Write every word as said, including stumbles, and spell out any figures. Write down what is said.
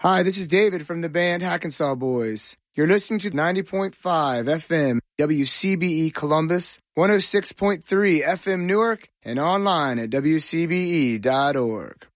Hi, this is David from the band Hackensaw Boys. You're listening to ninety point five F M W C B E Columbus, one oh six point three F M Newark, and online at W C B E dot org.